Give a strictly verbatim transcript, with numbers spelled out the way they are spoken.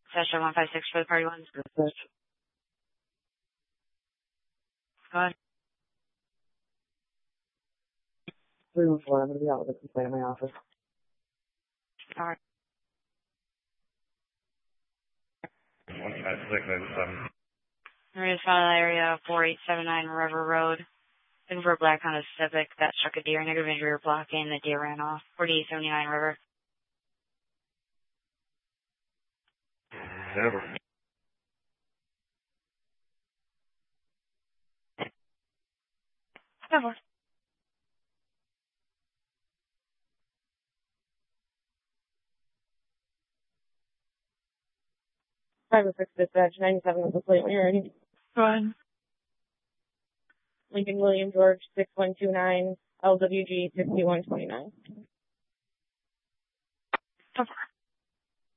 Session one five six for the party ones. Go ahead. three one four, I'm going to be out with a complaint in my office. All right. one five six, ninety-seven. There is file area four eight seven nine River Road. Looking for a black Honda Civic that struck a deer. Negative injury or blocking. The deer ran off. forty-eight seventy-nine River. Never. Never. five oh six dispatch, ninety-seven with the plate when you're ready. Go ahead. Lincoln William George, six one two nine, L W G sixty-one twenty-nine. Go for it.